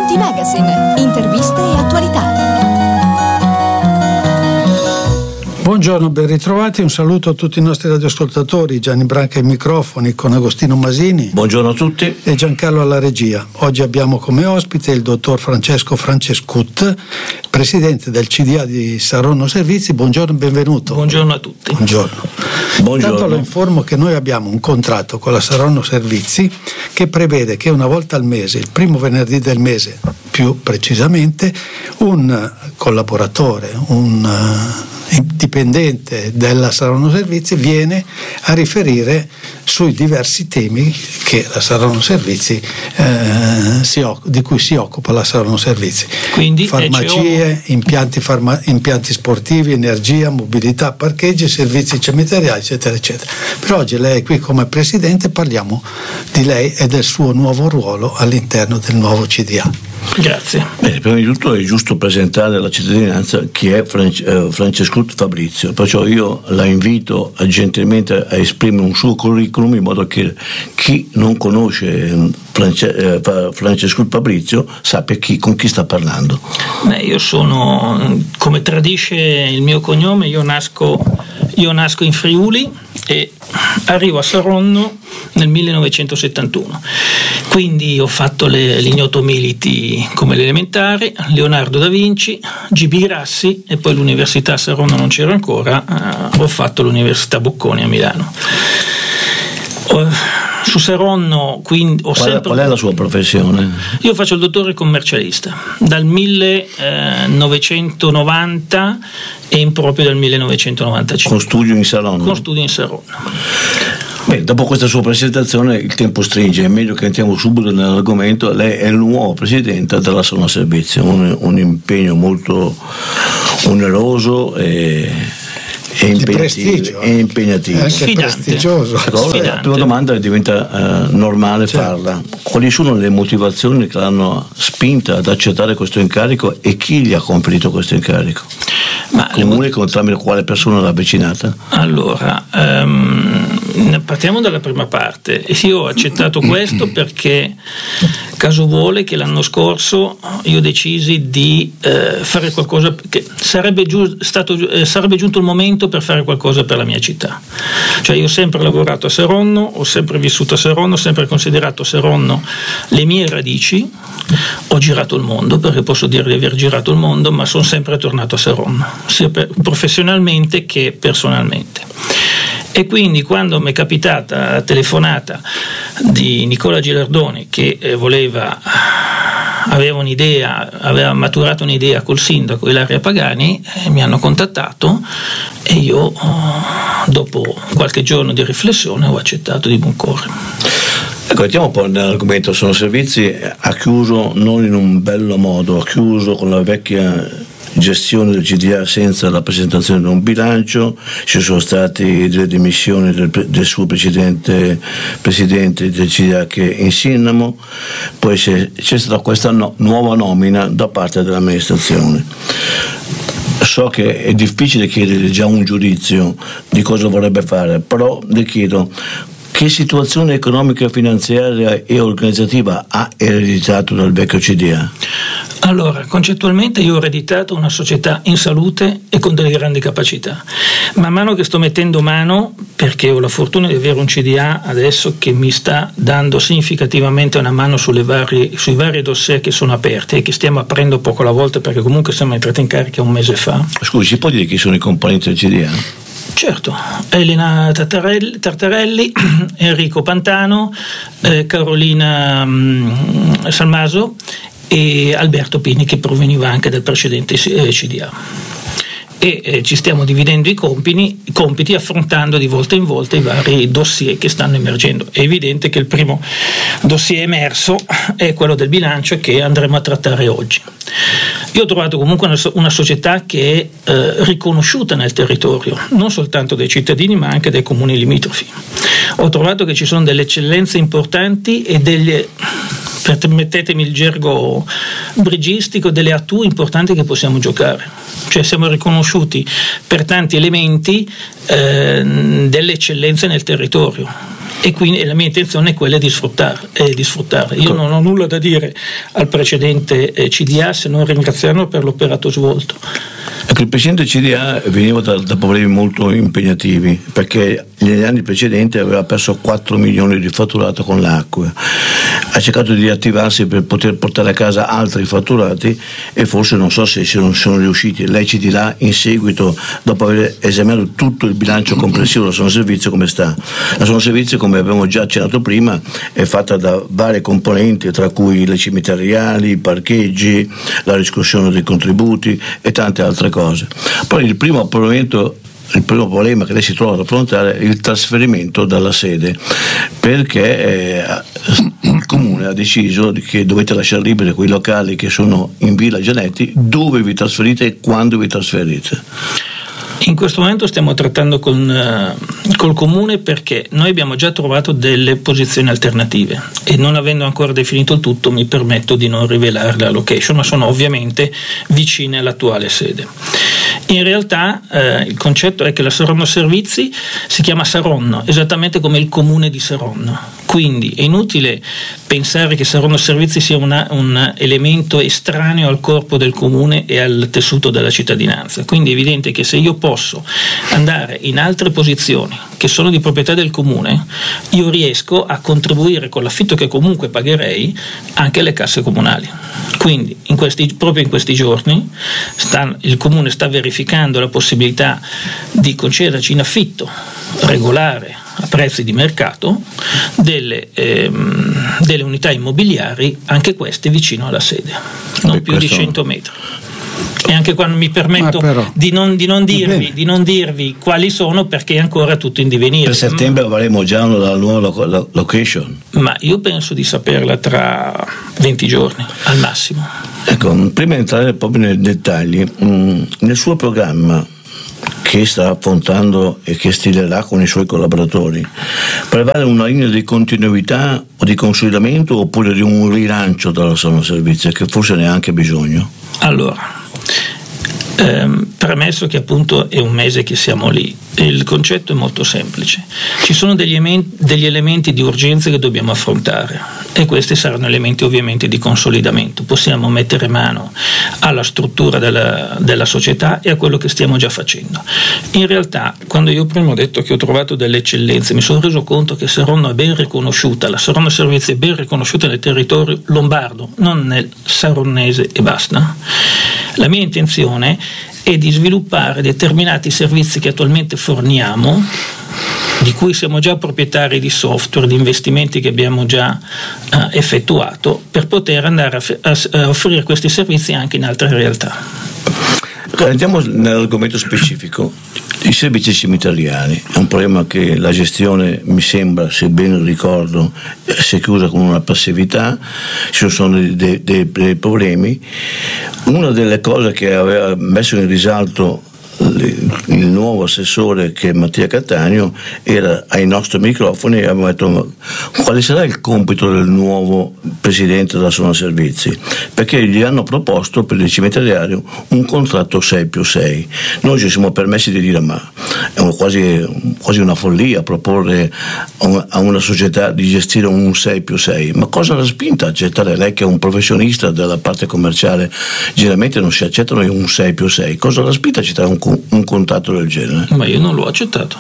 TG Magazine, interviste e attualità. Buongiorno, ben ritrovati, un saluto a tutti i nostri radioascoltatori, Gianni Branca ai microfoni con Agostino Masini. Buongiorno a tutti. E Giancarlo alla regia. Oggi abbiamo come ospite il dottor Francesco Francescut, presidente del CDA di Saronno Servizi. Buongiorno, benvenuto. Buongiorno a tutti. Buongiorno. Intanto lo informo che noi abbiamo un contratto con la Saronno Servizi che prevede che una volta al mese, il primo venerdì del mese più precisamente, un collaboratore, un dipendente della Saronno Servizi viene a riferire sui diversi temi che la Saronno Servizi di cui si occupa la Saronno Servizi. Quindi farmacie, impianti sportivi, energia, mobilità, parcheggi, servizi cemiteriali, eccetera eccetera. Per oggi lei è qui come presidente, parliamo di lei e del suo nuovo ruolo all'interno del nuovo CDA. Grazie. Bene, prima di tutto è giusto presentare alla cittadinanza chi è Francescut Fabrizio, perciò io la invito gentilmente a esprimere un suo curriculum in modo che chi non conosce Francescut Fabrizio sappia con chi sta parlando. Io sono, come tradisce il mio cognome, io nasco in Friuli e arrivo a Saronno nel 1971, quindi ho fatto l'ignoto militi come l'elementare, Leonardo da Vinci, GB Rassi e poi l'università a Saronno non c'era ancora, ho fatto l'università Bocconi a Milano. Su Saronno quindi qual è la sua professione? Io faccio il dottore commercialista dal 1990 e in proprio dal 1995. Con studio in Saronno? Con studio in Saronno. Beh, dopo questa sua presentazione il tempo stringe, è meglio che entriamo subito nell'argomento. Lei è il nuovo presidente della Saronno Servizi, un impegno molto oneroso e impegnativo, anche prestigioso. La prima domanda diventa normale farla. Quali sono le motivazioni che l'hanno spinta ad accettare questo incarico e chi gli ha conferito questo incarico? Comune tramite quale persona l'ha avvicinata? Allora, partiamo dalla prima parte. Io ho accettato questo perché caso vuole che l'anno scorso io decisi di fare qualcosa che sarebbe giunto il momento per fare qualcosa per la mia città. Cioè io ho sempre lavorato a Saronno, ho sempre vissuto a Saronno, ho sempre considerato Saronno le mie radici, ho girato il mondo, perché posso dire di aver girato il mondo, ma sono sempre tornato a Saronno, sia professionalmente che personalmente. E quindi quando mi è capitata la telefonata di Nicola Gilardoni che aveva maturato un'idea col sindaco Ilaria Pagani, mi hanno contattato e io dopo qualche giorno di riflessione ho accettato di buon cuore. Ecco, entriamo un po' nell'argomento. Saronno Servizi ha chiuso non in un bello modo, ha chiuso con la vecchia gestione del CDA senza la presentazione di un bilancio, ci sono state delle dimissioni del suo presidente del CDA che è in Sinnamo, poi c'è stata questa nuova nomina da parte dell'amministrazione. So che è difficile chiedere già un giudizio di cosa vorrebbe fare, però le chiedo: che situazione economica, finanziaria e organizzativa ha ereditato dal vecchio CDA? Allora, concettualmente io ho ereditato una società in salute e con delle grandi capacità. Man mano che sto mettendo mano, perché ho la fortuna di avere un CDA adesso che mi sta dando significativamente una mano sui vari dossier che sono aperti e che stiamo aprendo poco alla volta, perché comunque siamo entrati in carica un mese fa. Scusi, si può dire chi sono i componenti del CDA? Certo, Elena Tartarelli, Enrico Pantano, Carolina Salmaso e Alberto Pini, che proveniva anche dal precedente CDA. E ci stiamo dividendo i compiti affrontando di volta in volta i vari dossier che stanno emergendo. È evidente che il primo dossier emerso è quello del bilancio che andremo a trattare oggi. Io ho trovato comunque una società che è riconosciuta nel territorio, non soltanto dai cittadini ma anche dai comuni limitrofi. Ho trovato che ci sono delle eccellenze importanti e permettetemi il gergo brigistico, delle attu importanti che possiamo giocare. Cioè siamo riconosciuti per tanti elementi delle eccellenze nel territorio. e quindi la mia intenzione è quella di sfruttarle. Io non ho nulla da dire al precedente CDA se non ringraziarlo per l'operato svolto. Ecco, il precedente CDA veniva da problemi molto impegnativi, perché negli anni precedenti aveva perso 4 milioni di fatturato con l'acqua, ha cercato di attivarsi per poter portare a casa altri fatturati e forse non so se non sono riusciti. Lei ci dirà in seguito, dopo aver esaminato tutto il bilancio complessivo della Sono Servizi, come sta. La Sono Servizi, come abbiamo già accennato prima, è fatta da varie componenti, tra cui le cimiteriali, i parcheggi, la riscossione dei contributi e tante altre cose. Poi il primo problema che lei si trova ad affrontare è il trasferimento dalla sede, perché il comune ha deciso che dovete lasciare liberi quei locali che sono in Villa Gianetti, dove vi trasferite e quando vi trasferite. In questo momento stiamo trattando col comune, perché noi abbiamo già trovato delle posizioni alternative e, non avendo ancora definito il tutto, mi permetto di non rivelare la location, ma sono ovviamente vicine all'attuale sede. In realtà il concetto è che la Saronno Servizi si chiama Saronno, esattamente come il comune di Saronno, quindi è inutile pensare che Saronno Servizi sia un elemento estraneo al corpo del comune e al tessuto della cittadinanza. Quindi è evidente che se io posso andare in altre posizioni che sono di proprietà del comune, io riesco a contribuire con l'affitto che comunque pagherei anche alle casse comunali. Quindi proprio in questi giorni il comune sta verificando la possibilità di concederci in affitto regolare a prezzi di mercato delle unità immobiliari, anche queste vicino alla sede, non più di 100 metri. E anche quando mi permetto di non dirvi quali sono, perché è ancora tutto in divenire. Per settembre avremo già una nuova location. Ma io penso di saperla tra 20 giorni al massimo. Ecco, prima di entrare proprio nei dettagli, nel suo programma che sta affrontando e che stilerà con i suoi collaboratori, prevale una linea di continuità o di consolidamento, oppure di un rilancio della Sono Servizi, che forse ne ha anche bisogno? Allora, premesso che appunto è un mese che siamo lì, il concetto è molto semplice. Ci sono degli elementi di urgenza che dobbiamo affrontare, e questi saranno elementi ovviamente di consolidamento. Possiamo mettere mano alla struttura della società e a quello che stiamo già facendo. In realtà, quando io prima ho detto che ho trovato delle eccellenze, mi sono reso conto che Saronno è ben riconosciuta, la Saronno Servizi è ben riconosciuta nel territorio lombardo, non nel saronnese e basta. La mia intenzione è di sviluppare determinati servizi che attualmente forniamo, di cui siamo già proprietari di software, di investimenti che abbiamo già effettuato, per poter andare a offrire questi servizi anche in altre realtà. Andiamo nell'argomento specifico. I servizi cimiteriali è un problema che la gestione, mi sembra, se ben ricordo, si è chiusa con una passività. Ci sono dei problemi. Una delle cose che aveva messo in risalto il nuovo assessore, che è Mattia Cattaneo, era ai nostri microfoni e abbiamo detto: quale sarà il compito del nuovo presidente della Sono Servizi? Perché gli hanno proposto per il cimiteriario un contratto 6+6. Noi ci siamo permessi di dire: ma è quasi una follia proporre a una società di gestire un 6+6. Ma cosa l'ha spinta a accettare? Lei, che è un professionista della parte commerciale, generalmente non si accettano un 6+6. Cosa l'ha spinta a accettare un contratto del genere? Ma io non l'ho accettato.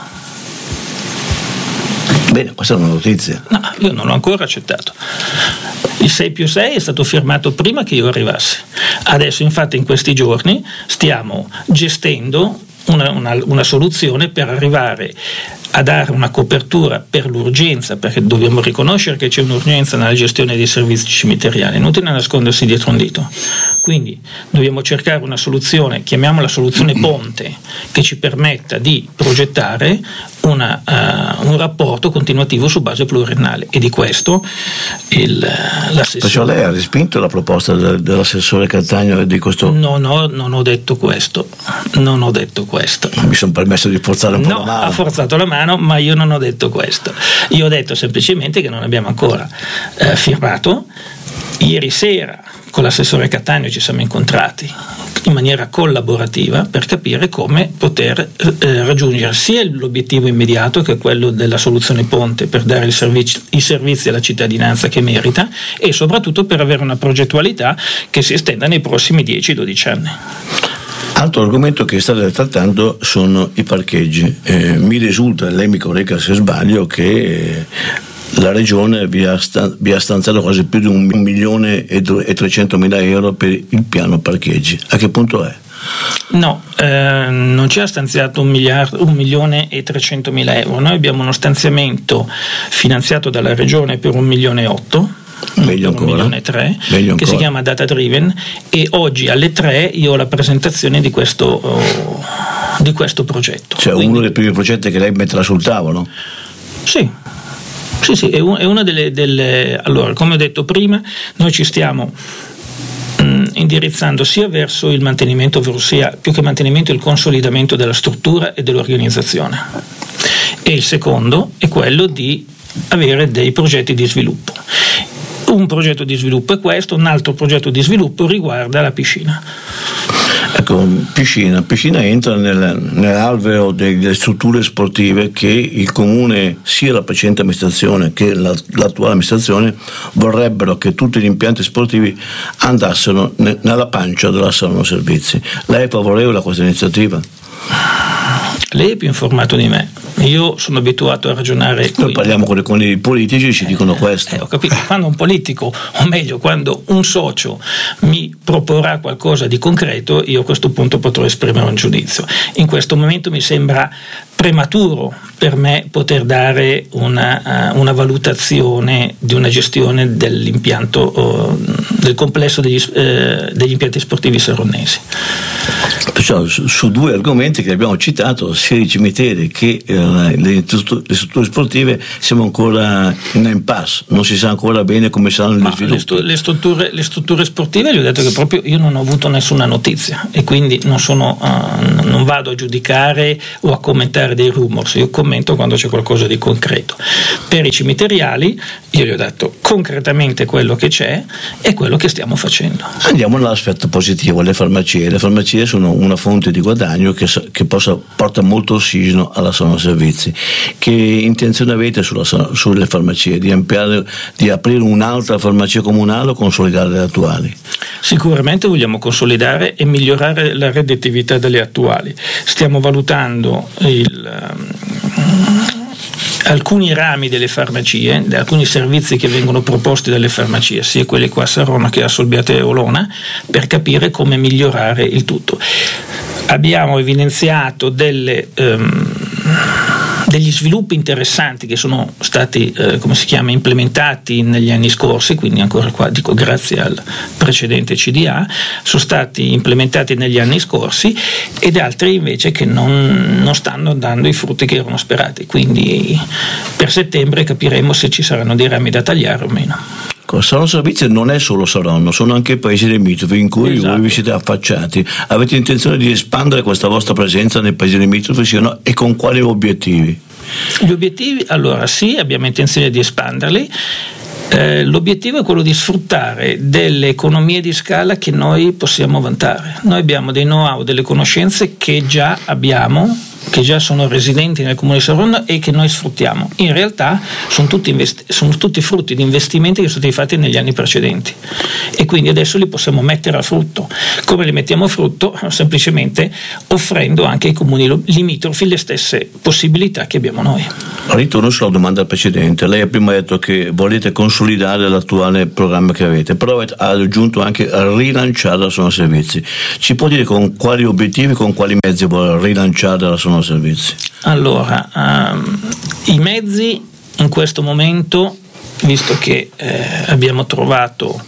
Bene, questa è una notizia. No, io non l'ho ancora accettato. Il 6+6 è stato firmato prima che io arrivassi. Adesso, infatti, in questi giorni stiamo gestendo una soluzione per arrivare a dare una copertura per l'urgenza, perché dobbiamo riconoscere che c'è un'urgenza nella gestione dei servizi cimiteriali, inutile nascondersi dietro un dito. Quindi dobbiamo cercare una soluzione, chiamiamola soluzione ponte, che ci permetta di progettare un rapporto continuativo su base pluriennale, e di questo l'assessore. Perciò lei ha respinto la proposta dell'assessore Cattaneo di questo? No, non ho detto questo. Mi sono permesso di forzare un po' la mano. Ha forzato la mano, ma io non ho detto questo. Io ho detto semplicemente che non abbiamo ancora firmato. Ieri sera con l'assessore Cattaneo ci siamo incontrati, in maniera collaborativa per capire come poter raggiungere sia l'obiettivo immediato, che è quello della soluzione ponte, per dare i servizi alla cittadinanza che merita, e soprattutto per avere una progettualità che si estenda nei prossimi 10-12 anni. Altro argomento che state trattando sono i parcheggi. Mi risulta, lei mi corregga se sbaglio, che la Regione vi ha stanziato quasi più di 1.300.000 euro per il piano parcheggi. A che punto è? No, non ci ha stanziato 1.300.000 euro. Noi abbiamo uno stanziamento finanziato dalla Regione per 1,8 milioni, meglio ancora, 1,3 milioni, che si chiama Data Driven, e oggi alle 3 io ho la presentazione di questo progetto. Cioè uno dei primi progetti che lei metterà sul tavolo? Sì, è una delle. Allora, come ho detto prima, noi ci stiamo indirizzando sia verso il mantenimento, ovvero sia più che mantenimento il consolidamento della struttura e dell'organizzazione, e il secondo è quello di avere dei progetti di sviluppo. Un progetto di sviluppo è questo, un altro progetto di sviluppo riguarda la piscina. Ecco, piscina entra nell'alveo delle strutture sportive che il Comune, sia la precedente amministrazione che l'attuale amministrazione, vorrebbero che tutti gli impianti sportivi andassero nella pancia della Saronno Servizi. Lei è favorevole a questa iniziativa? Lei è più informato di me, io sono abituato a ragionare. Noi parliamo con i politici, ci dicono questo. Ho capito, quando un politico, o meglio quando un socio mi proporrà qualcosa di concreto, io a questo punto potrò esprimere un giudizio. In questo momento mi sembra prematuro per me poter dare una valutazione di una gestione dell'impianto, del complesso degli impianti sportivi saronnesi. Perciò su due argomenti che abbiamo citato, sia i cimiteri che le strutture sportive, siamo ancora in impasse, non si sa ancora bene come saranno gli sviluppi. Le strutture sportive, gli ho detto che proprio io non ho avuto nessuna notizia e quindi non vado a giudicare o a commentare dei rumors, io commento quando c'è qualcosa di concreto. Per i cimiteriali io gli ho detto concretamente quello che c'è e quello che stiamo facendo. Andiamo all'aspetto positivo, le farmacie sono una fonte di guadagno che porta molto ossigeno alla Saronno Servizi. Che intenzione avete sulle farmacie? Di aprire un'altra farmacia comunale o consolidare le attuali? Sicuramente vogliamo consolidare e migliorare la redditività delle attuali. Stiamo valutando alcuni rami delle farmacie, alcuni servizi che vengono proposti dalle farmacie, sia quelli qua a Saronno che a Solbiate e Olona, per capire come migliorare il tutto. Abbiamo evidenziato degli sviluppi interessanti che sono stati implementati negli anni scorsi, quindi ancora qua dico grazie al precedente CDA, sono stati implementati negli anni scorsi, ed altri invece che non stanno dando i frutti che erano sperati, quindi per settembre capiremo se ci saranno dei rami da tagliare o meno. Saronno Servizi non è solo Saronno, sono anche paesi limitrofi in cui esatto. Voi vi siete affacciati. Avete intenzione di espandere questa vostra presenza nei paesi limitrofi, sì o no? E con quali obiettivi? Gli obiettivi, allora sì, abbiamo intenzione di espanderli. L'obiettivo è quello di sfruttare delle economie di scala che noi possiamo vantare. Noi abbiamo dei know-how, delle conoscenze che già abbiamo, che già sono residenti nel comune di Saronno e che noi sfruttiamo. In realtà sono tutti frutti di investimenti che sono stati fatti negli anni precedenti e quindi adesso li possiamo mettere a frutto. Come li mettiamo a frutto? Semplicemente offrendo anche ai comuni limitrofi le stesse possibilità che abbiamo noi. Ritorno sulla domanda precedente. Lei ha prima detto che volete consolidare l'attuale programma che avete, però ha aggiunto anche rilanciare la Saronno Servizi. Ci può dire con quali obiettivi, con quali mezzi vuole rilanciare la Saronno Servizi? Allora, i mezzi in questo momento, visto che abbiamo trovato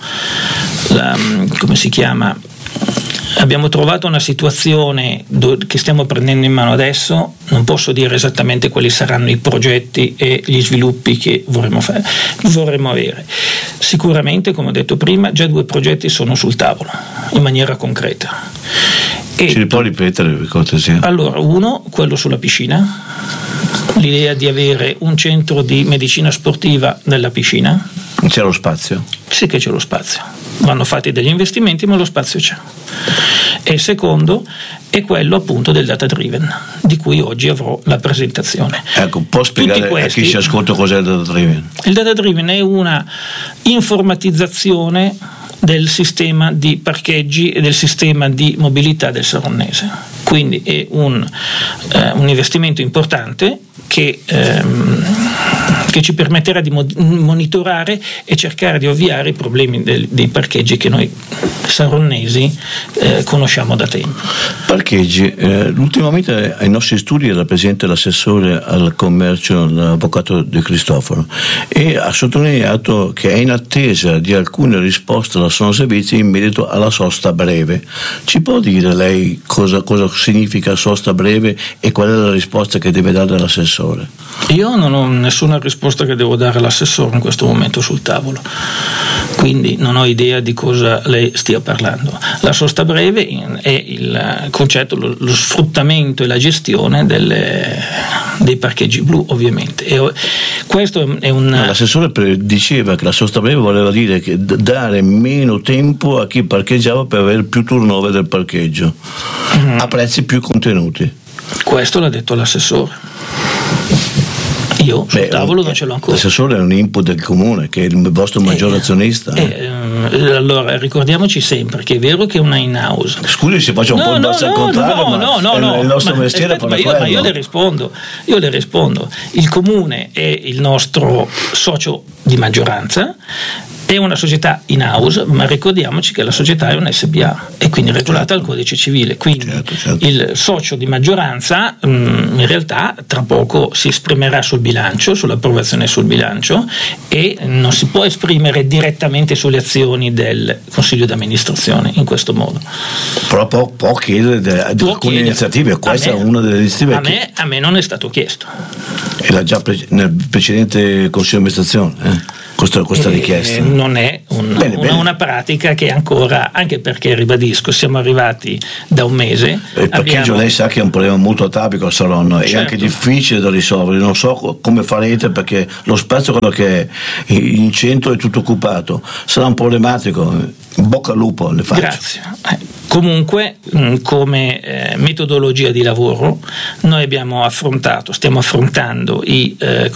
abbiamo trovato una situazione che stiamo prendendo in mano adesso, non posso dire esattamente quali saranno i progetti e gli sviluppi che vorremmo avere. Sicuramente, come ho detto prima, già 2 progetti sono sul tavolo in maniera concreta. Ci li può ripetere per cortesia? Allora, uno, quello sulla piscina, l'idea di avere un centro di medicina sportiva nella piscina. C'è lo spazio? Sì che c'è lo spazio, vanno fatti degli investimenti ma lo spazio c'è. E il secondo è quello appunto del data driven, di cui oggi avrò la presentazione. Ecco, può spiegare a chi ci ascolta cos'è il data driven? Il data driven è una informatizzazione del sistema di parcheggi e del sistema di mobilità del Saronnese, quindi è un investimento importante che ci permetterà di monitorare e cercare di ovviare i problemi dei parcheggi che noi saronnesi conosciamo da tempo. Parcheggi, ultimamente ai nostri studi era presente l'assessore al commercio, l'avvocato De Cristoforo, e ha sottolineato che è in attesa di alcune risposte dalla Sono Servizi in merito alla sosta breve. Ci può dire lei cosa significa sosta breve e qual è la risposta che deve dare l'assessore? Io non ho nessuna risposta che devo dare all'assessore in questo momento sul tavolo, quindi non ho idea di cosa lei stia parlando. La sosta breve è il concetto, lo sfruttamento e la gestione dei parcheggi blu, ovviamente. E questo è l'assessore diceva che la sosta breve voleva dire che dare meno tempo a chi parcheggiava per avere più turnover del parcheggio a prezzi più contenuti. Questo l'ha detto l'assessore. Io sul tavolo non ce l'ho ancora. L'assessore è un input del comune, che è il vostro maggior azionista. Allora ricordiamoci sempre che è vero che è una in-house. Scusi se faccio un po' il basso al contrario, ma il nostro mestiere fa quello. Ma io le rispondo. Il comune è il nostro socio di maggioranza, è una società in house, ma ricordiamoci che la società è un SBA e quindi regolata dal codice civile, quindi certo. Il socio di maggioranza in realtà tra poco si esprimerà sul bilancio, sull'approvazione sul bilancio, e non si può esprimere direttamente sulle azioni del consiglio d'amministrazione in questo modo. Però può chiedere di alcune iniziative, questa è una delle iniziative. A me non è stato chiesto. Era già nel precedente consiglio di amministrazione? Questa richiesta non è una pratica che ancora, anche perché ribadisco, siamo arrivati da un mese. Perché lei sa che è un problema molto atavico al Saronno, certo. È anche difficile da risolvere, non so come farete perché lo spazio quello che è in centro è tutto occupato, sarà un problematico. In bocca al lupo le faccio. Grazie. Comunque come metodologia di lavoro noi stiamo affrontando i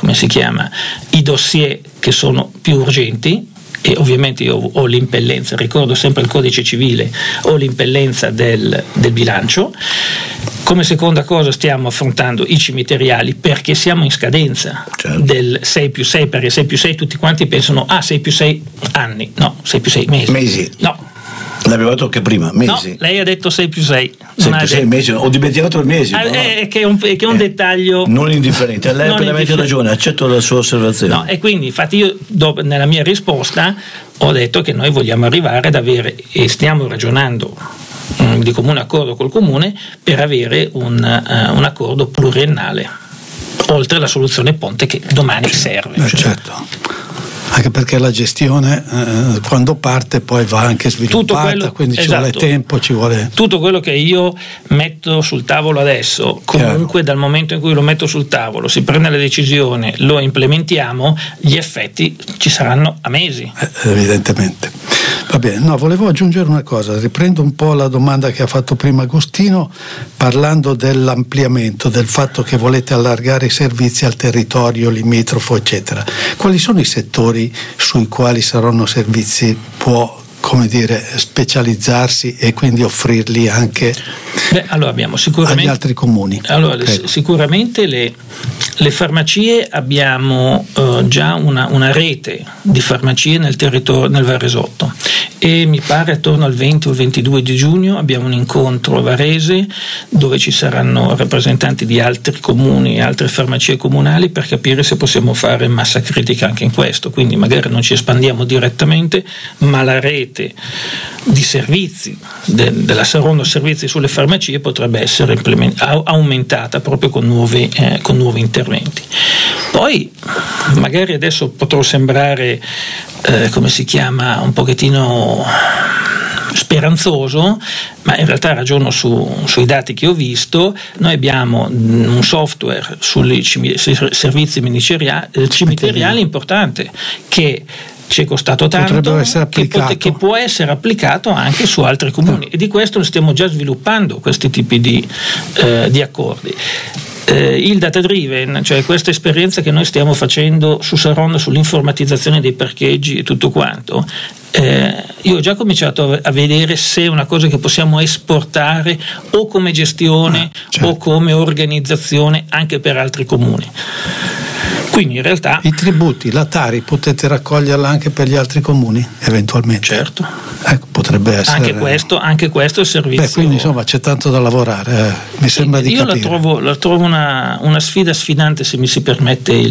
dossier che sono più urgenti, e ovviamente io ho l'impellenza, ricordo sempre il codice civile, ho l'impellenza del bilancio. Come seconda cosa stiamo affrontando i cimiteriali, perché siamo in scadenza, certo. Del 6+6, perché 6+6 tutti quanti pensano 6+6 anni, no, 6+6 mesi. No. L'avevo detto che prima, mesi. No, lei ha detto 6+6. 6+6 mesi, ho dimenticato il mese. Che è un dettaglio non indifferente. Lei ha pienamente ragione, accetto la sua osservazione. No, e quindi infatti io nella mia risposta ho detto che noi vogliamo arrivare ad avere, e stiamo ragionando di comune accordo col comune, per avere un accordo pluriennale, oltre alla soluzione ponte che domani serve. Certo. Anche perché la gestione quando parte poi va anche sviluppata, quindi ci vuole tempo, ci vuole... Tutto quello che io metto sul tavolo adesso, comunque dal momento in cui lo metto sul tavolo, si prende la decisione, lo implementiamo, gli effetti ci saranno a mesi. Evidentemente. Va bene, no, volevo aggiungere una cosa, riprendo un po' la domanda che ha fatto prima Agostino, parlando dell'ampliamento, del fatto che volete allargare i servizi al territorio limitrofo, eccetera. Quali sono i settori sui quali Saronno Servizi può, come dire, specializzarsi e quindi offrirli anche allora abbiamo sicuramente agli altri comuni? Allora, sicuramente le farmacie, abbiamo già una rete di farmacie nel territorio, nel Varesotto, e mi pare attorno al 20 o 22 di giugno abbiamo un incontro a Varese dove ci saranno rappresentanti di altri comuni e altre farmacie comunali per capire se possiamo fare massa critica anche in questo, quindi magari non ci espandiamo direttamente, ma la rete di servizi della Saronno Servizi sulle farmacie potrebbe essere aumentata proprio con nuovi interventi. Poi magari adesso potrò sembrare un pochettino speranzoso, ma in realtà ragiono sui dati che ho visto. Noi abbiamo un software sui servizi cimiteriali importante che ci è costato tanto, che può essere applicato anche su altri comuni, e di questo stiamo già sviluppando questi tipi di accordi. Il data driven, cioè questa esperienza che noi stiamo facendo su Saronno sull'informatizzazione dei parcheggi e tutto quanto, io ho già cominciato a vedere se è una cosa che possiamo esportare o come gestione o come organizzazione anche per altri comuni. Quindi in realtà i tributi, la Tari, potete raccoglierla anche per gli altri comuni eventualmente? Certo. Potrebbe essere anche questo è il servizio. Quindi insomma c'è tanto da lavorare, mi sembra di capire. Io la trovo una sfida sfidante, se mi si permette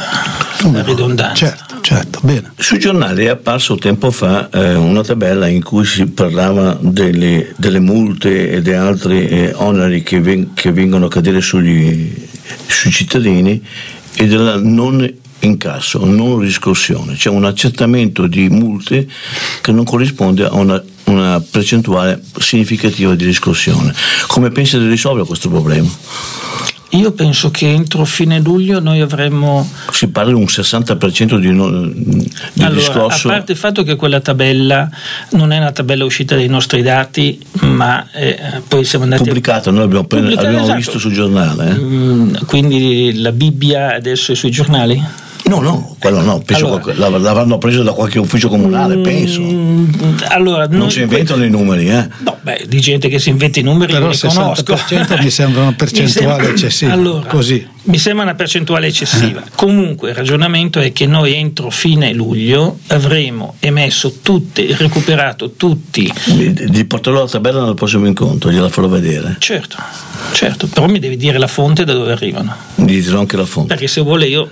la ridondanza. Certo, bene. Sui giornali è apparso tempo fa una tabella in cui si parlava delle multe e di altri oneri che vengono a cadere sui cittadini e della non incasso, non riscossione, cioè un accertamento di multe che non corrisponde a una percentuale significativa di riscossione. Come pensi di risolvere questo problema? Io penso che entro fine luglio noi avremo... Si parla di un 60% di riscosso. A parte il fatto che quella tabella non è una tabella uscita dai nostri dati, ma poi siamo andati... Pubblicata, noi abbiamo visto sul giornale. Quindi la Bibbia adesso è sui giornali? No, quello no, penso che l'avranno preso da qualche ufficio comunale, penso. Allora, non si inventano i numeri, No, di gente che si inventa i numeri, però li conosco. Il 60% mi sembra una percentuale eccessiva. Così. Mi sembra una percentuale eccessiva. Comunque il ragionamento è che noi entro fine luglio avremo recuperato tutti. Gli porterò la tabella nel prossimo incontro, gliela farò vedere. Certo, però mi devi dire la fonte da dove arrivano. Gli dirò anche la fonte. Perché se vuole io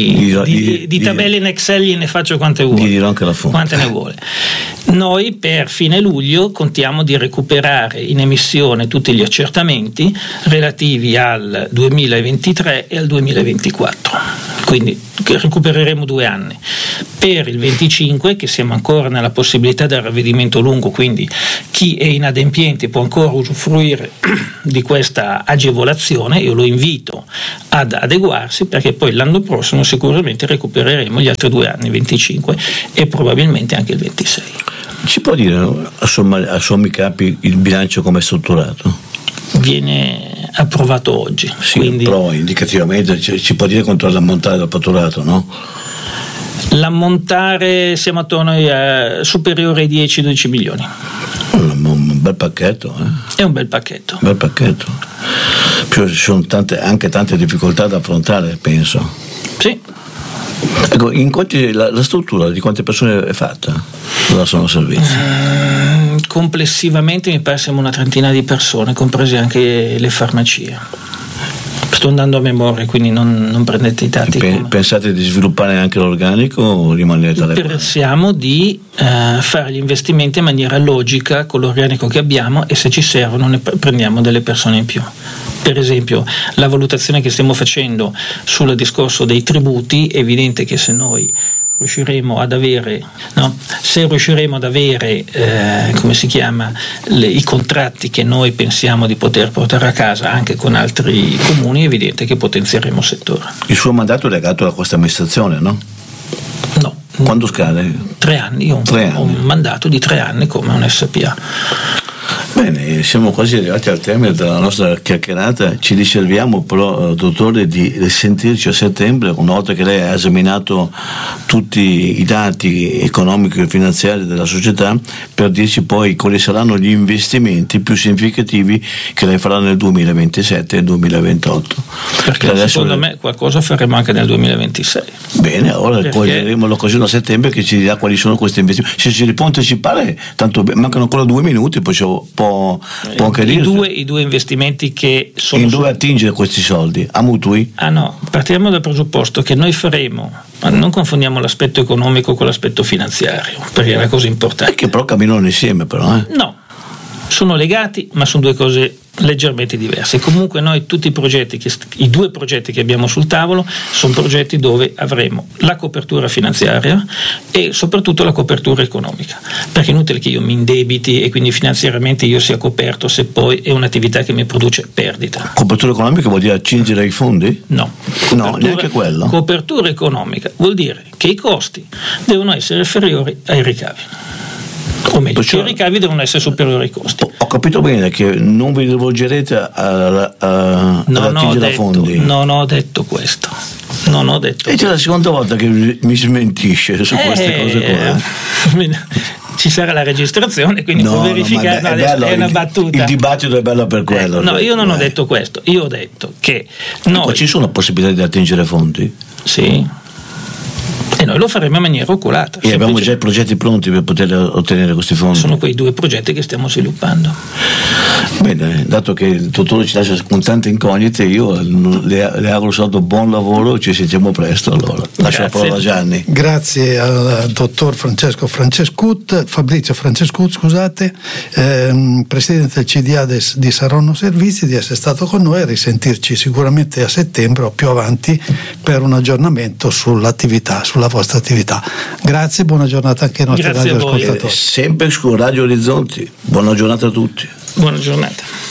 di tabelle in Excel gliene faccio quante vuole. Gli dirò anche la fonte. Quante ne vuole. Noi per fine luglio contiamo di recuperare in emissione tutti gli accertamenti relativi al 2023 e al 2024. Quindi recupereremo 2 anni. Per il 25, che siamo ancora nella possibilità del ravvedimento lungo, quindi chi è inadempiente può ancora usufruire di questa agevolazione, io lo invito ad adeguarsi, perché poi l'anno prossimo sicuramente recupereremo gli altri 2 anni, 25 e probabilmente anche il 26. Ci può dire a sommi capi il bilancio come è strutturato? Viene approvato oggi. Sì, quindi però indicativamente ci può dire quanto è l'ammontare del fatturato, no? L'ammontare siamo attorno a superiore ai 10-12 milioni. Un bel pacchetto, È un bel pacchetto. Più ci sono anche tante difficoltà da affrontare, penso. Sì. Ecco, la struttura di quante persone è fatta? Cosa sono servizi? Complessivamente mi pare siamo una trentina di persone, comprese anche le farmacie. Sto andando a memoria, quindi non prendete i dati. Pensate di sviluppare anche l'organico o rimanete alle parti? Pensiamo di fare gli investimenti in maniera logica con l'organico che abbiamo, e se ci servono ne prendiamo delle persone in più. Per esempio, la valutazione che stiamo facendo sul discorso dei tributi, è evidente che se noi riusciremo ad avere i contratti che noi pensiamo di poter portare a casa anche con altri comuni, è evidente che potenzieremo il settore. Il suo mandato è legato a questa amministrazione, no? No. Quando scade? 3 anni, ho un mandato di 3 anni come un SPA. Bene, siamo quasi arrivati al termine della nostra chiacchierata, ci riserviamo però, dottore, di sentirci a settembre, una volta che lei ha esaminato tutti i dati economici e finanziari della società, per dirci poi quali saranno gli investimenti più significativi che lei farà nel 2027 e 2028. Perché secondo me qualcosa faremo anche nel 2026. Bene, allora coglieremo l'occasione a settembre che ci dirà quali sono questi investimenti. Se ci può anticipare, tanto mancano ancora 2 minuti, poi può anche dire i due investimenti che sono in dove attingere questi soldi? A mutui? No, partiamo dal presupposto che noi faremo, non confondiamo l'aspetto economico con l'aspetto finanziario, perché è una cosa importante. Che però camminano insieme, però. No, sono legati, ma sono 2 cose leggermente diversi. Comunque noi tutti i 2 progetti che abbiamo sul tavolo sono progetti dove avremo la copertura finanziaria e soprattutto la copertura economica, perché è inutile che io mi indebiti e quindi finanziariamente io sia coperto se poi è un'attività che mi produce perdita. Copertura economica vuol dire accingere ai fondi? No, neanche quello. Copertura economica vuol dire che i costi devono essere inferiori ai ricavi. O meglio, i ricavi devono essere superiori ai costi. Ho capito bene che non vi rivolgerete ad attingere a fondi. Non ho detto questo. E c'è la seconda volta che mi smentisce su queste cose qua. Ci sarà la registrazione, quindi può verificare. È una battuta. Il dibattito è bello per quello. No, io non ho detto questo. Io ho detto che poi ci sono possibilità di attingere fondi? Sì. E noi lo faremo in maniera oculata. E abbiamo già i progetti pronti per poter ottenere questi fondi? Sono quei 2 progetti che stiamo sviluppando. Bene, dato che il dottore ci lascia con tante incognite, io le auguro soltanto buon lavoro, ci sentiamo presto allora. Lascio la parola a Gianni. Grazie al dottor Fabrizio Francescut, scusate, presidente del CDA di Saronno Servizi, di essere stato con noi e risentirci sicuramente a settembre o più avanti per un aggiornamento sull'attività, sulla vostra attività. Grazie, buona giornata anche ai nostri radioascoltatori. Sempre su Radio Orizzonti, buona giornata a tutti. Buona giornata.